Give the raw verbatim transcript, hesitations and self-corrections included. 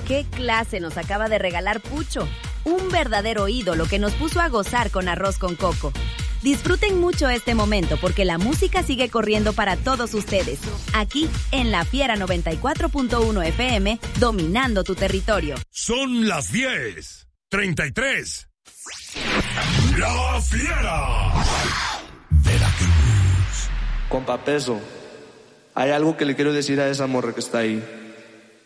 ¿Qué clase nos acaba de regalar Pucho? Un verdadero ídolo que nos puso a gozar con arroz con coco. Disfruten mucho este momento porque la música sigue corriendo para todos ustedes. Aquí en La Fiera noventa y cuatro punto uno F M, dominando tu territorio. Son las diez treinta y tres. La Fiera. Veracruz. Compa Peso, hay algo que le quiero decir a esa morra que está ahí.